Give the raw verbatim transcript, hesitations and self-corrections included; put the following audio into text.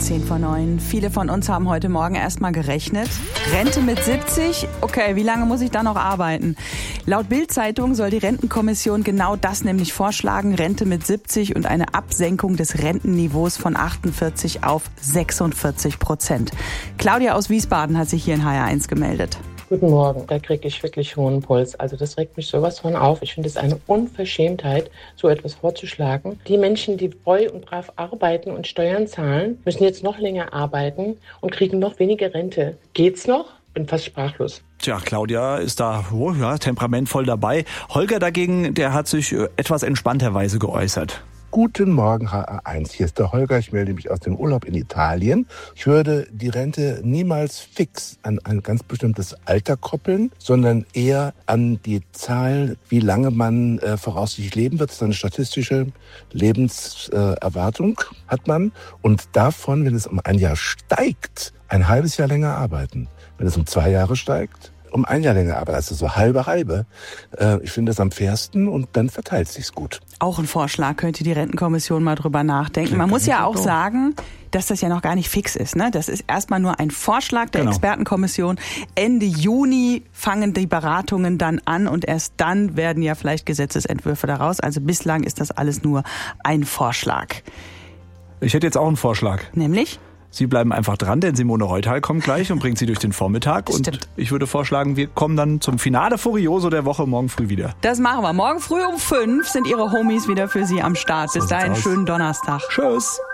zehn vor neun. Viele von uns haben heute Morgen erstmal gerechnet. Rente mit siebzig? Okay, wie lange muss ich da noch arbeiten? Laut Bild-Zeitung soll die Rentenkommission genau das nämlich vorschlagen. Rente mit siebzig und eine Absenkung des Rentenniveaus von achtundvierzig auf sechsundvierzig Prozent. Claudia aus Wiesbaden hat sich hier in H R eins gemeldet. Guten Morgen, da kriege ich wirklich hohen Puls. Also das regt mich sowas von auf. Ich finde es eine Unverschämtheit, so etwas vorzuschlagen. Die Menschen, die treu und brav arbeiten und Steuern zahlen, müssen jetzt noch länger arbeiten und kriegen noch weniger Rente. Geht's noch? Bin fast sprachlos. Tja, Claudia ist da oh, ja, temperamentvoll dabei. Holger dagegen, der hat sich äh, etwas entspannterweise geäußert. Guten Morgen, H R eins. Hier ist der Holger. Ich melde mich aus dem Urlaub in Italien. Ich würde die Rente niemals fix an ein ganz bestimmtes Alter koppeln, sondern eher an die Zahl, wie lange man äh, voraussichtlich leben wird. Das ist eine statistische Lebenserwartung äh, hat man. Und davon, wenn es um ein Jahr steigt, ein halbes Jahr länger arbeiten. Wenn es um zwei Jahre steigt, um ein Jahr länger arbeiten. Also so halbe halbe. Äh, ich finde das am fairsten und dann verteilt sich's gut. Auch ein Vorschlag, könnte die Rentenkommission mal drüber nachdenken. Man muss ja auch sagen, dass das ja noch gar nicht fix ist. Ne? Das ist erstmal nur ein Vorschlag der genau. Expertenkommission. Ende Juni fangen die Beratungen dann an und erst dann werden ja vielleicht Gesetzesentwürfe daraus. Also bislang ist das alles nur ein Vorschlag. Ich hätte jetzt auch einen Vorschlag. Nämlich? Sie bleiben einfach dran, denn Simone Reutal kommt gleich und bringt Sie durch den Vormittag. Stimmt. Und ich würde vorschlagen, wir kommen dann zum Finale Furioso der Woche morgen früh wieder. Das machen wir. Morgen früh um fünf sind Ihre Homies wieder für Sie am Start. Bis dahin, schönen Donnerstag. Tschüss.